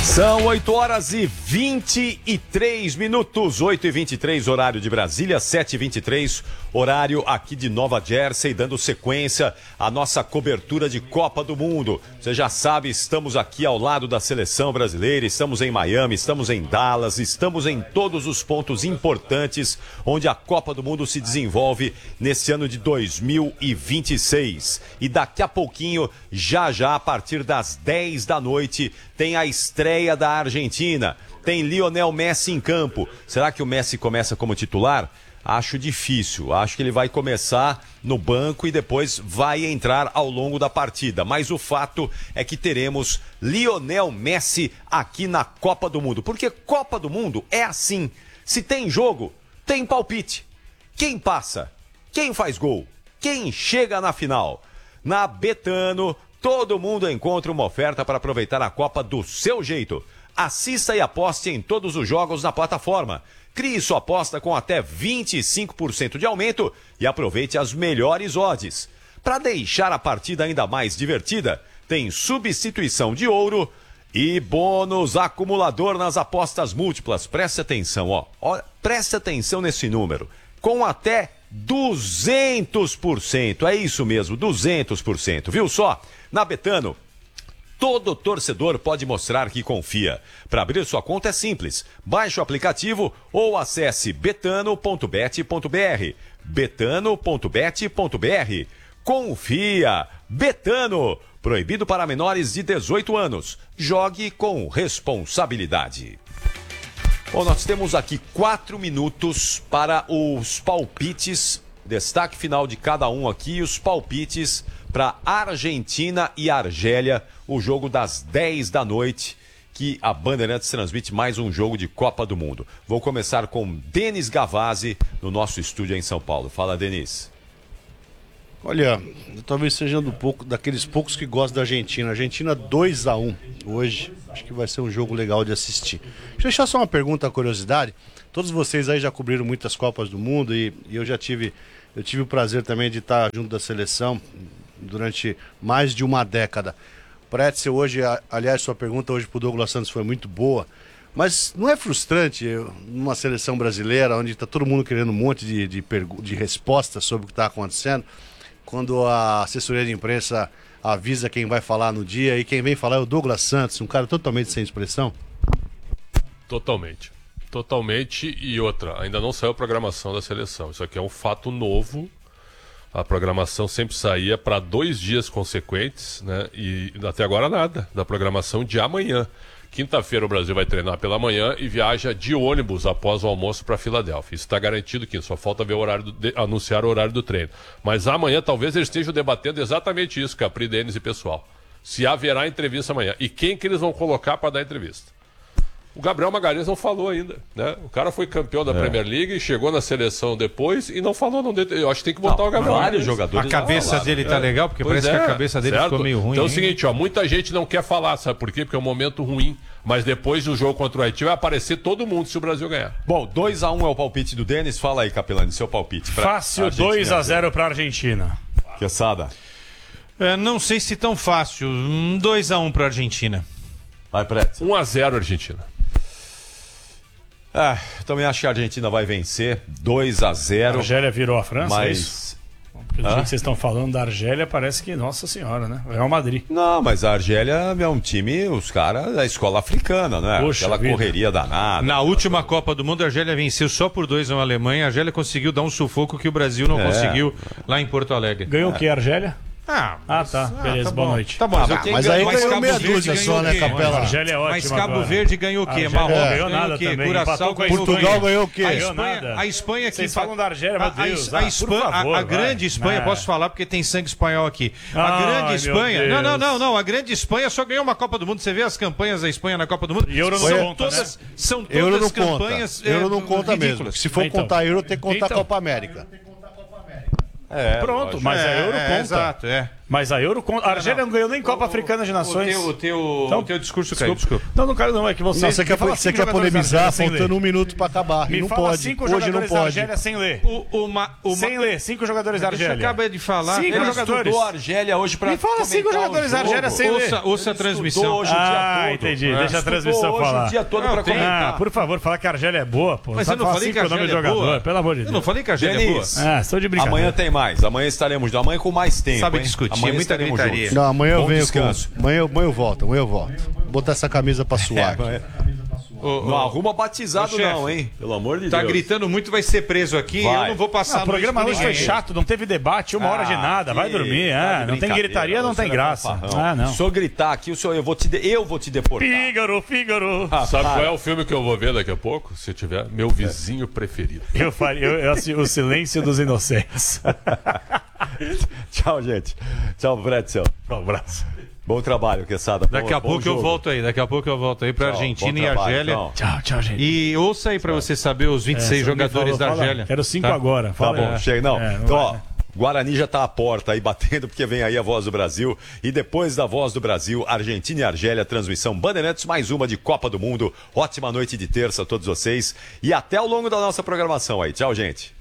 São 8h23, 8h23, horário de Brasília, 7h23, horário aqui de Nova Jersey, dando sequência à nossa cobertura de Copa do Mundo. Você já sabe, estamos aqui ao lado da seleção brasileira, estamos em Miami, estamos em Dallas, estamos em todos os pontos importantes onde a Copa do Mundo se desenvolve nesse ano de 2026. E daqui a pouquinho, já a partir das 10 da noite, tem a estreia da Argentina. Tem Lionel Messi em campo. Será que o Messi começa como titular? Acho difícil. Acho que ele vai começar no banco e depois vai entrar ao longo da partida. Mas o fato é que teremos Lionel Messi aqui na Copa do Mundo. Porque Copa do Mundo é assim. Se tem jogo, tem palpite. Quem passa? Quem faz gol? Quem chega na final? Na Betano, todo mundo encontra uma oferta para aproveitar a Copa do seu jeito. Assista e aposte em todos os jogos na plataforma. Crie sua aposta com até 25% de aumento e aproveite as melhores odds. Para deixar a partida ainda mais divertida, tem substituição de ouro e bônus acumulador nas apostas múltiplas. Preste atenção, preste atenção nesse número. Com até 200%, é isso mesmo, 200%, viu só? Na Betano, todo torcedor pode mostrar que confia. Para abrir sua conta é simples, baixe o aplicativo ou acesse betano.bet.br, betano.bet.br. Confia, Betano, proibido para menores de 18 anos, jogue com responsabilidade. Bom, nós temos aqui 4 minutos para os palpites, destaque final de cada um aqui, os palpites para Argentina e Argélia, o jogo das 10 da noite, que a Bandeirantes transmite mais um jogo de Copa do Mundo. Vou começar com Denis Gavazzi, no nosso estúdio em São Paulo. Fala, Denis. Olha, eu talvez seja daqueles poucos que gostam da Argentina. Argentina 2-1 hoje. Acho que vai ser um jogo legal de assistir. Deixa eu deixar só uma pergunta, uma curiosidade. Todos vocês aí já cobriram muitas Copas do Mundo e eu tive o prazer também de estar junto da seleção durante mais de uma década. Pretzel hoje, aliás, sua pergunta hoje para o Douglas Santos foi muito boa. Mas não é frustrante numa seleção brasileira onde está todo mundo querendo um monte de respostas sobre o que está acontecendo, quando a assessoria de imprensa avisa quem vai falar no dia e quem vem falar é o Douglas Santos, um cara totalmente sem expressão? Totalmente. Totalmente. E outra, ainda não saiu a programação da seleção. Isso aqui é um fato novo. A programação sempre saía para 2 dias consequentes, né? E até agora nada da programação de amanhã. Quinta-feira o Brasil vai treinar pela manhã e viaja de ônibus após o almoço para Filadélfia. Isso está garantido, que só falta ver anunciar o horário do treino. Mas amanhã talvez eles estejam debatendo exatamente isso, Capri, Denis e pessoal. Se haverá entrevista amanhã. E quem que eles vão colocar para dar entrevista? O Gabriel Magalhães não falou ainda, né? O cara foi campeão da Premier League, chegou na seleção depois e não falou. Eu acho que tem que botar o Gabriel. Vários jogadores. A cabeça dele tá legal, porque parece que a cabeça dele ficou meio ruim. Então é o seguinte, muita gente não quer falar, sabe por quê? Porque é um momento ruim. Mas depois do jogo contra o Haiti vai aparecer todo mundo se o Brasil ganhar. Bom, 2-1 é o palpite do Denis. Fala aí, Capelani, seu palpite. Fácil, 2-0 para a Argentina. Quesada. Não sei se tão fácil. 2-1 para a Argentina. Vai, Pretzel. 1-0 Argentina. Também acho que a Argentina vai vencer 2-0. A Argélia virou a França, mas... é isso? Porque do jeito que vocês estão falando da Argélia, parece que, nossa senhora, né? Real Madrid. Não, mas a Argélia é um time, os caras da escola africana, né? Poxa aquela vida. correria danada. Na última Copa do Mundo, a Argélia venceu só por 2 a Alemanha. A Argélia conseguiu dar um sufoco que o Brasil não conseguiu lá em Porto Alegre. Ganhou o que, a Argélia? Tá. Beleza, tá boa bom. noite. Tá bom, mas aí ganhou Cabo meia Verde dúzia ganhou só, o né, quê? Capela? A Argélia é ótima. Mas Cabo agora. Verde ganhou o quê? Marrocos Ganhou nada o quê? também. Curaçao Empatou com a ganhou Portugal ganhou o quê? A Espanha que Vocês falam da Argélia, meu Deus. a Espanha, por favor, a grande Espanha, posso falar porque tem sangue espanhol aqui. A grande Espanha. Não. A grande Espanha só ganhou uma Copa do Mundo. Você vê as campanhas da Espanha na Copa do Mundo? E Euro não conta, né? São Euro todas não campanhas conta. Euro não conta ridículas. mesmo. Se for Então. contar Euro, tem que contar Então. Copa América. Pronto, mas a Euro conta. Exato, Mas a Euro... A Argélia não ganhou nem Copa Africana de Nações. O teu discurso caiu, desculpa. Não, cara, não. É que você... Não, você quer polemizar faltando 1 minuto pra acabar. Me não fala pode. 5 Hoje não jogadores da pode. Argélia sem ler. Sem ler. 5 jogadores da Argélia. Você acaba de falar. 5 Ele jogadores. estudou a Argélia hoje pra Me fala 5 jogadores da Argélia sem ler. Ouça a transmissão. Hoje o dia todo. Entendi. Deixa a transmissão Hoje falar. o dia todo pra comentar. Por favor, fala que a Argélia é boa, pô. Mas Só eu não fala falei que cinco a nome de Argélia é jogador, boa. pelo amor de Deus. Eu não falei que a Argélia é boa. Estou de brincadeira. Amanhã tem mais. Amanhã estaremos. Amanhã com mais tempo. Sabe hein? discutir, Amanhã muita estaremos gritaria. juntos. Não, amanhã eu Bom venho descanso. Amanhã eu volto. Vou botar essa camisa pra suar aqui. Não arruma batizado, chefe, não, hein? Pelo amor de Tá Deus. gritando muito, vai ser preso aqui. Vai. Eu não vou passar O programa noite hoje com foi ninguém. chato, não teve debate, 1 hora de nada, vai dormir. Tá de Não tem brincadeira, gritaria, não você tem graça. fanfarrão. Não. Se eu gritar aqui, eu vou te deportar. Fígaro. Sabe qual é o filme que eu vou ver daqui a pouco? Se tiver, Meu Vizinho Preferido. Eu assisti O Silêncio dos Inocentes. Tchau, gente. Tchau, Bretzel. Um abraço. Bom trabalho, Quesada. Daqui a pouco eu volto aí. Daqui a pouco eu volto aí pra Tchau, Argentina bom e trabalho, Argélia. então. Tchau, gente. E ouça aí pra você saber os 26 jogadores da Argélia. Quero 5 Tá? agora. Tá Fala bom, aí. chega. Não, não então, vai, ó, né? Guarani já tá à porta aí batendo, porque vem aí a Voz do Brasil. E depois da Voz do Brasil, Argentina e Argélia, transmissão Bandeirantes, mais uma de Copa do Mundo. Ótima noite de terça a todos vocês. E até ao longo da nossa programação aí. Tchau, gente.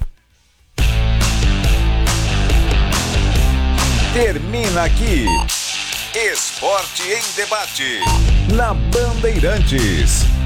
Termina aqui. Esporte em Debate. Na Bandeirantes.